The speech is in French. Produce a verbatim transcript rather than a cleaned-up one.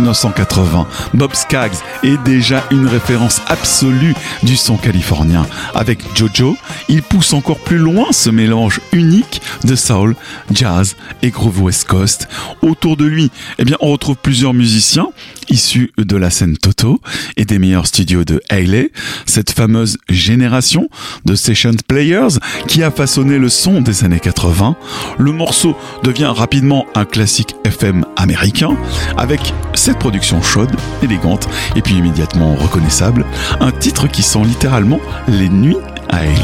dix-neuf cent quatre-vingts, Bob Scaggs est déjà une référence absolue du son californien. Avec Jojo, il pousse encore plus loin ce mélange unique de soul, jazz et groove West Coast. Autour de lui, eh bien, on retrouve plusieurs musiciens issus de la scène Toto et des meilleurs studios de L A. Cette fameuse génération de session players qui a façonné le son des années quatre-vingts. Le morceau devient rapidement un classique F M américain avec cette production chaude, élégante et puis immédiatement reconnaissable. Un titre qui sent littéralement les nuits à L A.